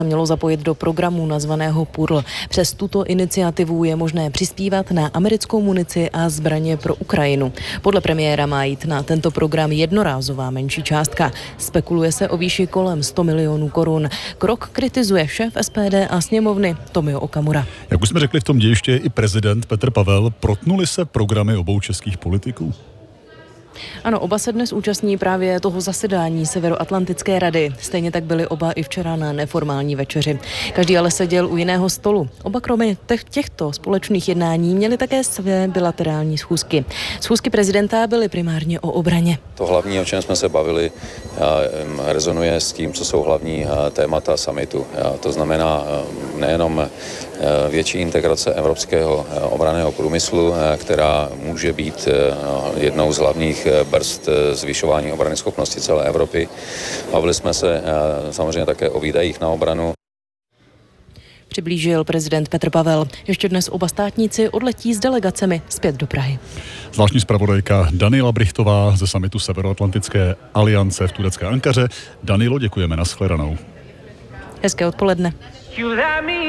mělo zapojit do programu nazvaného PURL. Přes tuto iniciativu je možné přispívat na americkou munici a zbraně pro Ukrajinu. Podle premiéra má jít na tento program jednorázová menší částka. Spekuluje se o výši kolem 100 milionů korun. Krok kritizuje šéf SPD a sněmovny Tomio Okamura. Jak už jsme řekli, v tom dějiště je i prezident Petr Pavel. Protnuly se programy obou českých politiků? Ano, oba se dnes účastní právě toho zasedání Severoatlantické rady. Stejně tak byli oba i včera na neformální večeři. Každý ale seděl u jiného stolu. Oba kromě těchto společných jednání měli také své bilaterální schůzky. Schůzky prezidenta byly primárně o obraně. To hlavní, o čem jsme se bavili, rezonuje s tím, co jsou hlavní témata summitu. To znamená nejenom větší integrace evropského obranného průmyslu, která může být jednou z hlavních brzd zvyšování obrany schopnosti celé Evropy. Bavili jsme se samozřejmě také o výdajích na obranu. Přiblížil prezident Petr Pavel. Ještě dnes oba státníci odletí s delegacemi zpět do Prahy. Zvláštní zpravodajka Daniela Brichtová ze summitu Severoatlantické aliance v turecké Ankaře. Danilo, děkujeme, nashledanou. Hezké odpoledne.